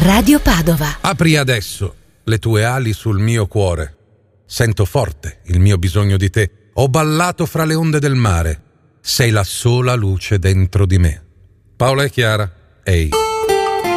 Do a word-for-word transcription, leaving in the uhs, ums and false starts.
Radio Padova. Apri adesso le tue ali sul mio cuore. Sento forte il mio bisogno di te. Ho ballato fra le onde del mare. Sei la sola luce dentro di me. Paola e Chiara, ehi.